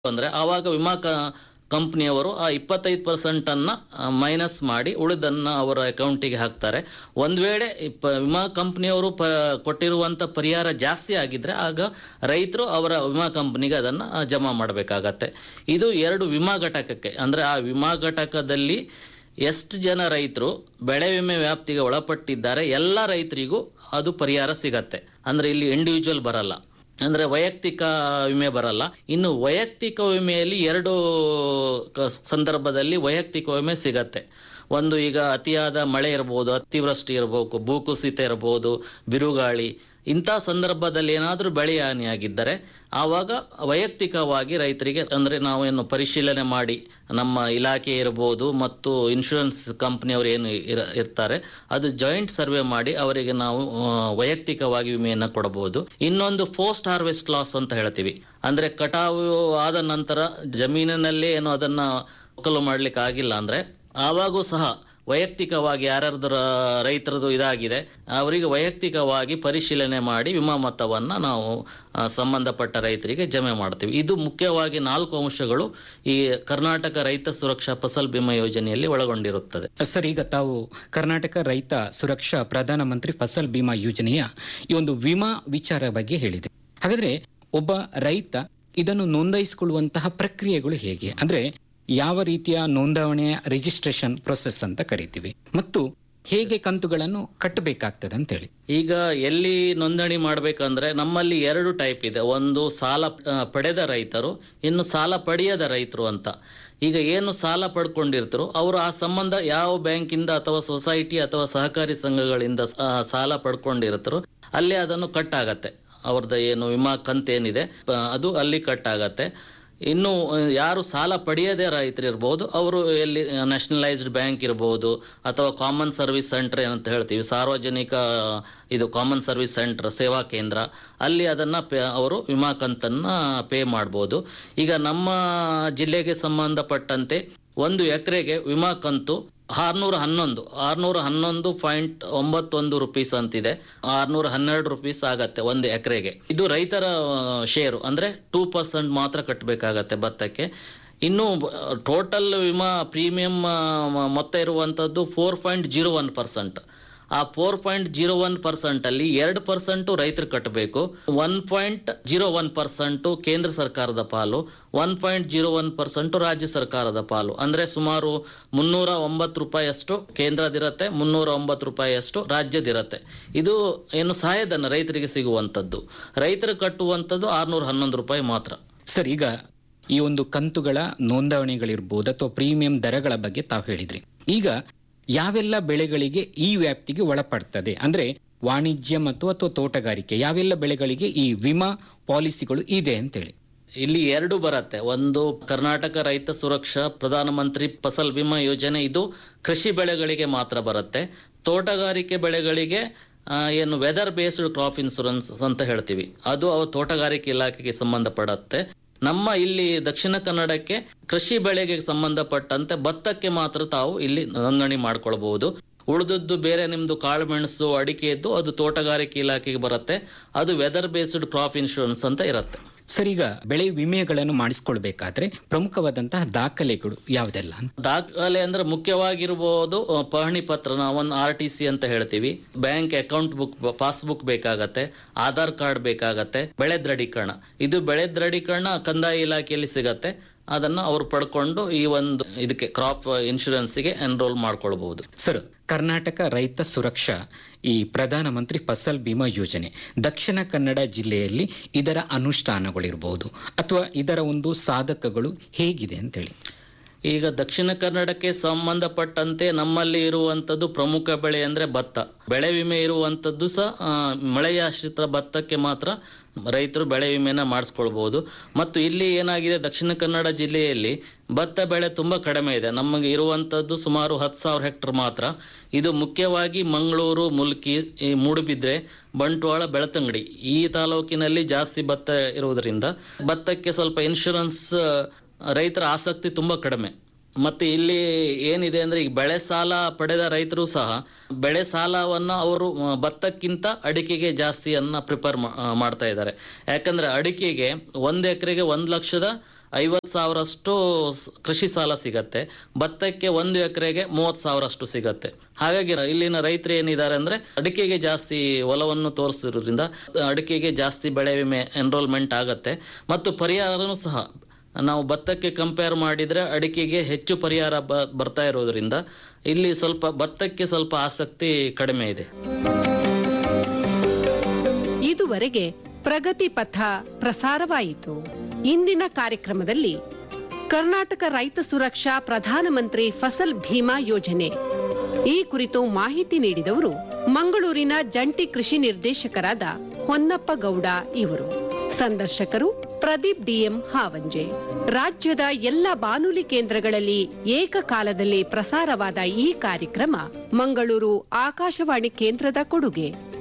ಅಂದ್ರೆ ಆವಾಗ ವಿಮಾ ಕಂಪನಿಯವರು ಆ 25% ಅನ್ನ ಮೈನಸ್ ಮಾಡಿ ಉಳಿದನ್ನ ಅವರ ಅಕೌಂಟಿಗೆ ಹಾಕ್ತಾರೆ. ಒಂದ್ ವೇಳೆ ವಿಮಾ ಕಂಪನಿಯವರು ಕೊಟ್ಟಿರುವಂತ ಪರಿಹಾರ ಜಾಸ್ತಿ ಆಗಿದ್ರೆ ಆಗ ರೈತರು ಅವರ ವಿಮಾ ಕಂಪನಿಗೆ ಅದನ್ನ ಜಮಾ ಮಾಡಬೇಕಾಗತ್ತೆ. ಇದು 2 ವಿಮಾ ಘಟಕಕ್ಕೆ. ಅಂದ್ರೆ ಆ ವಿಮಾ ಘಟಕದಲ್ಲಿ ಎಷ್ಟು ಜನ ರೈತರು ಬೆಳೆ ವಿಮೆ ವ್ಯಾಪ್ತಿಗೆ ಒಳಪಟ್ಟಿದ್ದಾರೆ ಎಲ್ಲ ರೈತರಿಗೂ ಅದು ಪರಿಹಾರ ಸಿಗತ್ತೆ. ಅಂದ್ರೆ ಇಲ್ಲಿ ಇಂಡಿವಿಜುವಲ್ ಬರಲ್ಲ, ಅಂದ್ರೆ ವೈಯಕ್ತಿಕ ವಿಮೆ ಬರಲ್ಲ. ಇನ್ನು ವೈಯಕ್ತಿಕ ವಿಮೆಯಲ್ಲಿ 2 ಸಂದರ್ಭದಲ್ಲಿ ವೈಯಕ್ತಿಕ ವಿಮೆ ಸಿಗತ್ತೆ. ಒಂದು, ಈಗ ಅತಿಯಾದ ಮಳೆ ಇರಬಹುದು, ಅತಿವೃಷ್ಟಿ ಇರಬಹುದು, ಭೂಕುಸಿತ ಇರಬಹುದು, ಬಿರುಗಾಳಿ, ಇಂಥ ಸಂದರ್ಭದಲ್ಲಿ ಏನಾದರೂ ಬೆಳೆ ಹಾನಿಯಾಗಿದ್ದರೆ ಆವಾಗ ವೈಯಕ್ತಿಕವಾಗಿ ರೈತರಿಗೆ, ಅಂದ್ರೆ ನಾವೇನು ಪರಿಶೀಲನೆ ಮಾಡಿ ನಮ್ಮ ಇಲಾಖೆ ಇರಬಹುದು ಮತ್ತು ಇನ್ಶೂರೆನ್ಸ್ ಕಂಪನಿಯವರು ಏನು ಇರ್ತಾರೆ ಅದು ಜಾಯಿಂಟ್ ಸರ್ವೆ ಮಾಡಿ ಅವರಿಗೆ ನಾವು ವೈಯಕ್ತಿಕವಾಗಿ ವಿಮೆಯನ್ನು ಕೊಡಬಹುದು. ಇನ್ನೊಂದು ಪೋಸ್ಟ್ ಹಾರ್ವೆಸ್ಟ್ ಲಾಸ್ ಅಂತ ಹೇಳ್ತೀವಿ. ಅಂದ್ರೆ ಕಟಾವು ಆದ ನಂತರ ಜಮೀನಿನಲ್ಲೇ ಏನು ಅದನ್ನ ಒಕ್ಕಲು ಮಾಡ್ಲಿಕ್ಕೆ ಆಗಿಲ್ಲ ಅಂದ್ರೆ ಆವಾಗೂ ಸಹ ವೈಯಕ್ತಿಕವಾಗಿ ಯಾರ್ಯಾರ್ದರ ರೈತರದು ಇದಾಗಿದೆ ಅವರಿಗೆ ವೈಯಕ್ತಿಕವಾಗಿ ಪರಿಶೀಲನೆ ಮಾಡಿ ವಿಮಾ ಮೊತ್ತವನ್ನ ನಾವು ಸಂಬಂಧಪಟ್ಟ ರೈತರಿಗೆ ಜಮೆ ಮಾಡ್ತೀವಿ. ಇದು ಮುಖ್ಯವಾಗಿ 4 ಅಂಶಗಳು ಈ ಕರ್ನಾಟಕ ರೈತ ಸುರಕ್ಷಾ ಫಸಲ್ ಬಿಮಾ ಯೋಜನೆಯಲ್ಲಿ ಒಳಗೊಂಡಿರುತ್ತದೆ. ಸರ್, ಈಗ ತಾವು ಕರ್ನಾಟಕ ರೈತ ಸುರಕ್ಷಾ ಪ್ರಧಾನಮಂತ್ರಿ ಫಸಲ್ ಬಿಮಾ ಯೋಜನೆಯ ಈ ಒಂದು ವಿಮಾ ವಿಚಾರ ಬಗ್ಗೆ ಹೇಳಿದೆ. ಹಾಗಾದ್ರೆ ಒಬ್ಬ ರೈತ ಇದನ್ನು ನೋಂದಾಯಿಸಿಕೊಳ್ಳುವಂತಹ ಪ್ರಕ್ರಿಯೆಗಳು ಹೇಗೆ? ಅಂದ್ರೆ ಯಾವ ರೀತಿಯ ನೋಂದಾವಣೆಯ ರಿಜಿಸ್ಟ್ರೇಷನ್ ಪ್ರೊಸೆಸ್ ಅಂತ ಕರಿತೀವಿ ಮತ್ತು ಹೇಗೆ ಕಂತುಗಳನ್ನು ಕಟ್ಟಬೇಕಾಗ್ತದೆ ಅಂತ ಹೇಳಿ. ಈಗ ಎಲ್ಲಿ ನೋಂದಣಿ ಮಾಡ್ಬೇಕಂದ್ರೆ ನಮ್ಮಲ್ಲಿ 2 ಟೈಪ್ ಇದೆ. ಒಂದು ಸಾಲ ಪಡೆದ ರೈತರು, ಇನ್ನು ಸಾಲ ಪಡೆಯದ ರೈತರು ಅಂತ. ಈಗ ಏನು ಸಾಲ ಪಡ್ಕೊಂಡಿರ್ತಾರೋ ಅವರು ಆ ಸಂಬಂಧ ಯಾವ ಬ್ಯಾಂಕಿಂದ ಅಥವಾ ಸೊಸೈಟಿ ಅಥವಾ ಸಹಕಾರಿ ಸಂಘಗಳಿಂದ ಸಾಲ ಪಡ್ಕೊಂಡಿರ್ತಾರೋ ಅಲ್ಲಿ ಅದನ್ನು ಕಟ್ ಆಗತ್ತೆ. ಅವ್ರದ್ದು ಏನು ವಿಮಾ ಕಂತೇನಿದೆ ಅದು ಅಲ್ಲಿ ಕಟ್ ಆಗತ್ತೆ. ಇನ್ನು ಯಾರು ಸಾಲ ಪಡೆಯದೇ ರೈತರು ಇರಬಹುದು ಅವರು ಎಲ್ಲಿ ನ್ಯಾಷನಲೈಸ್ಡ್ ಬ್ಯಾಂಕ್ ಇರಬಹುದು ಅಥವಾ ಕಾಮನ್ ಸರ್ವಿಸ್ ಸೆಂಟರ್ ಅಂತ ಹೇಳ್ತೀವಿ, ಸಾರ್ವಜನಿಕ ಇದು ಕಾಮನ್ ಸರ್ವಿಸ್ ಸೆಂಟರ್ ಸೇವಾ ಕೇಂದ್ರ, ಅಲ್ಲಿ ಅದನ್ನ ಅವರು ವಿಮಾ ಕಂತನ್ನ ಪೇ ಮಾಡಬಹುದು. ಈಗ ನಮ್ಮ ಜಿಲ್ಲೆಗೆ ಸಂಬಂಧಪಟ್ಟಂತೆ 1 ಎಕರೆಗೆ ವಿಮಾ ಕಂತು 611.91 ರೂಪೀಸ್ ಅಂತಿದೆ. 612 ರೂಪೀಸ್ ಆಗತ್ತೆ 1 ಎಕರೆಗೆ. ಇದು ರೈತರ ಶೇರು, ಅಂದ್ರೆ 2% ಮಾತ್ರ ಕಟ್ಟಬೇಕಾಗತ್ತೆ ಭತ್ತಕ್ಕೆ. ಇನ್ನು ಟೋಟಲ್ ವಿಮಾ ಪ್ರೀಮಿಯಂ ಮೊತ್ತ ಇರುವಂತದ್ದು 4.01%. ಆ 4.01% ಅಲ್ಲಿ 2% ರೈತರು ಕಟ್ಟಬೇಕು, 1.01% ಕೇಂದ್ರ ಸರ್ಕಾರದ ಪಾಲು, 1.01% ರಾಜ್ಯ ಸರ್ಕಾರದ ಪಾಲು. ಅಂದ್ರೆ ಸುಮಾರು 309 ರೂಪಾಯಿಯಷ್ಟು ಕೇಂದ್ರದಿರತ್ತೆ, 309 ರೂಪಾಯಿಯಷ್ಟು ರಾಜ್ಯದಿರತ್ತೆ. ಇದು ಏನು ಸಹಾಯಧನ ರೈತರಿಗೆ ಸಿಗುವಂತದ್ದು. ರೈತರು ಕಟ್ಟುವಂತದ್ದು 611 ರೂಪಾಯಿ ಮಾತ್ರ. ಸರ್, ಈಗ ಈ ಒಂದು ಕಂತುಗಳ ನೋಂದಣಿಗಳಿರ್ಬೋದು ಅಥವಾ ಪ್ರೀಮಿಯಂ ದರಗಳ ಬಗ್ಗೆ ತಾವು ಹೇಳಿದ್ರಿ. ಈಗ ಯಾವೆಲ್ಲ ಬೆಳೆಗಳಿಗೆ ಈ ವ್ಯಾಪ್ತಿಗೆ ಒಳಪಡ್ತದೆ? ಅಂದ್ರೆ ವಾಣಿಜ್ಯ ಮತ್ತು ಅಥವಾ ತೋಟಗಾರಿಕೆ ಯಾವೆಲ್ಲ ಬೆಳೆಗಳಿಗೆ ಈ ವಿಮಾ ಪಾಲಿಸಿಗಳು ಇದೆ ಅಂತೇಳಿ. ಇಲ್ಲಿ 2 ಬರುತ್ತೆ. ಒಂದು ಕರ್ನಾಟಕ ರೈತ ಸುರಕ್ಷಾ ಪ್ರಧಾನಮಂತ್ರಿ ಫಸಲ್ ಬಿಮಾ ಯೋಜನೆ, ಇದು ಕೃಷಿ ಬೆಳೆಗಳಿಗೆ ಮಾತ್ರ ಬರುತ್ತೆ. ತೋಟಗಾರಿಕೆ ಬೆಳೆಗಳಿಗೆ ಏನು ವೆದರ್ ಬೇಸ್ಡ್ ಕ್ರಾಪ್ ಇನ್ಸೂರೆನ್ಸ್ ಅಂತ ಹೇಳ್ತೀವಿ, ಅದು ಅವ್ರ ತೋಟಗಾರಿಕೆ ಇಲಾಖೆಗೆ ಸಂಬಂಧಪಡುತ್ತೆ. ನಮ್ಮ ಇಲ್ಲಿ ದಕ್ಷಿಣ ಕನ್ನಡಕ್ಕೆ ಕೃಷಿ ಬೆಳೆಗೆ ಸಂಬಂಧಪಟ್ಟಂತೆ ಭತ್ತಕ್ಕೆ ಮಾತ್ರ ತಾವು ಇಲ್ಲಿ ನೋಂದಣಿ ಮಾಡ್ಕೊಳ್ಬಹುದು. ಉಳಿದದ್ದು ಬೇರೆ ನಿಮ್ದು ಕಾಳುಮೆಣಸು, ಅಡಿಕೆದ್ದು ಅದು ತೋಟಗಾರಿಕೆ ಇಲಾಖೆಗೆ ಬರುತ್ತೆ. ಅದು ವೆದರ್ ಬೇಸ್ಡ್ ಕ್ರಾಪ್ ಇನ್ಶೂರೆನ್ಸ್ ಅಂತ ಇರುತ್ತೆ. ಸರ್, ಈಗ ಬೆಳೆ ವಿಮೆಗಳನ್ನು ಮಾಡಿಸ್ಕೊಳ್ಬೇಕಾದ್ರೆ ಪ್ರಮುಖವಾದಂತಹ ದಾಖಲೆಗಳು ಯಾವುದೆಲ್ಲ? ದಾಖಲೆ ಅಂದ್ರೆ ಮುಖ್ಯವಾಗಿರಬಹುದು ಪಹಣಿ ಪತ್ರ, ನಾವೊಂದು RTC ಅಂತ ಹೇಳ್ತೀವಿ, ಬ್ಯಾಂಕ್ ಅಕೌಂಟ್ ಬುಕ್, ಪಾಸ್ಬುಕ್ ಬೇಕಾಗತ್ತೆ, ಆಧಾರ್ ಕಾರ್ಡ್ ಬೇಕಾಗತ್ತೆ, ಬೆಳೆ ದೃಢೀಕರಣ. ಇದು ಬೆಳೆ ದೃಢೀಕರಣ ಕಂದಾಯ ಇಲಾಖೆಯಲ್ಲಿ ಸಿಗತ್ತೆ. ಅದನ್ನ ಅವ್ರು ಪಡ್ಕೊಂಡು ಈ ಒಂದು ಇದಕ್ಕೆ ಕ್ರಾಪ್ ಇನ್ಶೂರೆನ್ಸ್ಗೆ ಎನ್ರೋಲ್ ಮಾಡ್ಕೊಳ್ಬಹುದು. ಸರ್, ಕರ್ನಾಟಕ ರೈತ ಸುರಕ್ಷಾ ಈ ಪ್ರಧಾನಮಂತ್ರಿ ಫಸಲ್ ಬಿಮಾ ಯೋಜನೆ ದಕ್ಷಿಣ ಕನ್ನಡ ಜಿಲ್ಲೆಯಲ್ಲಿ ಇದರ ಅನುಷ್ಠಾನಗಳಿರಬಹುದು ಅಥವಾ ಇದರ ಒಂದು ಸಾಧಕಗಳು ಹೇಗಿದೆ ಅಂತೇಳಿ. ಈಗ ದಕ್ಷಿಣ ಕನ್ನಡಕ್ಕೆ ಸಂಬಂಧಪಟ್ಟಂತೆ ನಮ್ಮಲ್ಲಿ ಇರುವಂತದ್ದು ಪ್ರಮುಖ ಬೆಳೆ ಅಂದ್ರೆ ಭತ್ತ. ಬೆಳೆ ವಿಮೆ ಇರುವಂತದ್ದು ಸಹ ಮಳೆಯಾಶ್ರಿತ ಭತ್ತಕ್ಕೆ ಮಾತ್ರ ರೈತರು ಬೆಳೆ ವಿಮೆನ ಮಾಡಿಸ್ಕೊಳ್ಬಹುದು. ಮತ್ತು ಇಲ್ಲಿ ಏನಾಗಿದೆ, ದಕ್ಷಿಣ ಕನ್ನಡ ಜಿಲ್ಲೆಯಲ್ಲಿ ಭತ್ತ ಬೆಳೆ ತುಂಬಾ ಕಡಿಮೆ ಇದೆ. ನಮಗೆ ಇರುವಂತದ್ದು ಸುಮಾರು 10,000 ಹೆಕ್ಟರ್ ಮಾತ್ರ. ಇದು ಮುಖ್ಯವಾಗಿ ಮಂಗಳೂರು, ಮುಲ್ಕಿ, ಮೂಡುಬಿದ್ರೆ, ಬಂಟ್ವಾಳ, ಬೆಳ್ತಂಗಡಿ ಈ ತಾಲೂಕಿನಲ್ಲಿ ಜಾಸ್ತಿ ಭತ್ತ ಇರುವುದರಿಂದ ಭತ್ತಕ್ಕೆ ಸ್ವಲ್ಪ ಇನ್ಶೂರೆನ್ಸ್ ರೈತರ ಆಸಕ್ತಿ ತುಂಬಾ ಕಡಿಮೆ. ಮತ್ತೆ ಇಲ್ಲಿ ಏನಿದೆ ಅಂದ್ರೆ ಈಗ ಬೆಳೆ ಸಾಲ ಪಡೆದ ರೈತರು ಸಹ ಬೆಳೆ ಸಾಲವನ್ನ ಅವರು ಭತ್ತಕ್ಕಿಂತ ಅಡಿಕೆಗೆ ಜಾಸ್ತಿಯನ್ನ ಪ್ರಿಪೇರ್ ಮಾಡ್ತಾ ಇದ್ದಾರೆ. ಯಾಕಂದ್ರೆ ಅಡಿಕೆಗೆ 1 ಎಕರೆಗೆ 1,00,000 50,000 ಕೃಷಿ ಸಾಲ ಸಿಗತ್ತೆ, ಭತ್ತಕ್ಕೆ 1 ಎಕರೆಗೆ 30,000 ಅಷ್ಟು ಸಿಗತ್ತೆ. ಹಾಗಾಗಿ ಇಲ್ಲಿನ ರೈತರು ಏನಿದ್ದಾರೆ ಅಂದ್ರೆ ಅಡಿಕೆಗೆ ಜಾಸ್ತಿ ಒಲವನ್ನು ತೋರಿಸಿರೋದ್ರಿಂದ ಅಡಿಕೆಗೆ ಜಾಸ್ತಿ ಬೆಳೆ ವಿಮೆ ಎನ್ರೋಲ್ಮೆಂಟ್ ಆಗತ್ತೆ. ಮತ್ತು ಪರಿಹಾರನೂ ಸಹ ನಾವು ಭತ್ತಕ್ಕೆ ಕಂಪೇರ್ ಮಾಡಿದ್ರೆ ಅಡಿಕೆಗೆ ಹೆಚ್ಚು ಪರಿಹಾರ ಬರ್ತಾ ಇರೋದ್ರಿಂದ ಇಲ್ಲಿ ಸ್ವಲ್ಪ ಭತ್ತಕ್ಕೆ ಸ್ವಲ್ಪ ಆಸಕ್ತಿ ಕಡಿಮೆ ಇದೆ. ಇದುವರೆಗೆ ಪ್ರಗತಿ ಪಥ ಪ್ರಸಾರವಾಯಿತು. ಇಂದಿನ ಕಾರ್ಯಕ್ರಮದಲ್ಲಿ ಕರ್ನಾಟಕ ರೈತ ಸುರಕ್ಷಾ ಪ್ರಧಾನಮಂತ್ರಿ ಫಸಲ್ ಭೀಮಾ ಯೋಜನೆ ಈ ಕುರಿತು ಮಾಹಿತಿ ನೀಡಿದವರು ಮಂಗಳೂರಿನ ಜಂಟಿ ಕೃಷಿ ನಿರ್ದೇಶಕರಾದ ಹೊನ್ನಪ್ಪ ಗೌಡ ಇವರು. ಸಂದರ್ಶಕರು ಪ್ರದೀಪ್ ಡಿಎಂ ಹಾವಂಜೆ. ರಾಜ್ಯದ ಎಲ್ಲ ಬಾನುಲಿ ಕೇಂದ್ರಗಳಲ್ಲಿ ಏಕಕಾಲದಲ್ಲಿ ಪ್ರಸಾರವಾದ ಈ ಕಾರ್ಯಕ್ರಮ ಮಂಗಳೂರು ಆಕಾಶವಾಣಿ ಕೇಂದ್ರದ ಕೊಡುಗೆ.